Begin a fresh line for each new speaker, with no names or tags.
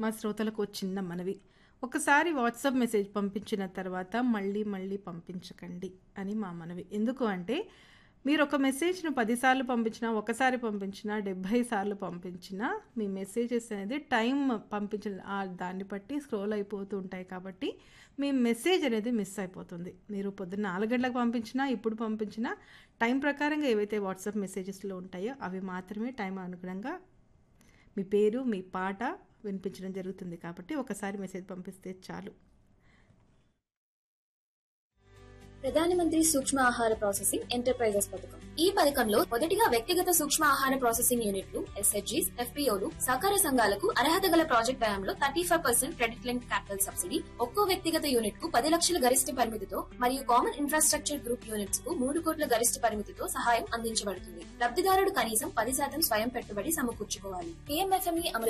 మా శ్రోతలకు ఓ చిన్న మనవి. ఒకసారి వాట్సాప్ మెసేజ్ పంపించిన తర్వాత మళ్ళీ మళ్ళీ పంపించకండి అని మా మనవి. ఎందుకు అంటే మీరు ఒక మెసేజ్‌ను 10 సార్లు పంపించినా, ఒకసారి పంపించినా, 70 సార్లు పంపించినా మీ మెసేజెస్ అనేది పంపించిన దాన్ని బట్టి స్క్రోల్ అయిపోతూ ఉంటాయి కాబట్టి మీ మెసేజ్ అనేది మిస్ అయిపోతుంది. మీరు పొద్దున్న 4 గంటలకు పంపించినా, ఇప్పుడు పంపించినా టైం ప్రకారంగా ఏవైతే వాట్సాప్ మెసేజెస్‌లో ఉంటాయో అవి మాత్రమే టైం అనుగుణంగా మీ పేరు, మీ పాట వినిపించడం జరుగుతుంది. కాబట్టి ఒకసారి మెసేజ్ పంపిస్తే చాలు.
ప్రధానమంత్రి సూక్ష్మ ఆహార ప్రాసెసింగ్ ఎంటర్ప్రైజెస్ పథకం. ఈ పథకంలో మొదటిగా వ్యక్తిగత సూక్ష్మ ఆహార ప్రాసెసింగ్ యూనిట్లు, ఎస్హెచ్జీస్, ఎఫ్పీఓలు, సహకార సంఘాలకు అర్హత గల ప్రాజెక్ట్ వ్యయంలో 35% క్రెడిట్ లింక్ క్యాపిటల్ సబ్సిడీ, ఒక్కో వ్యక్తిగత యూనిట్ కు 10 లక్షల గరిష్ట పరిమితితో మరియు కామన్ ఇన్ఫ్రాస్ట్రక్చర్ గ్రూప్ యూనిట్స్ కు 3 కోట్ల గరిష్ట పరిమితితో సహాయం అందించబడుతుంది. లబ్ధిదారుడు కనీసం 10% స్వయం పెట్టుబడి సమకూర్చుకోవాలి. PMFME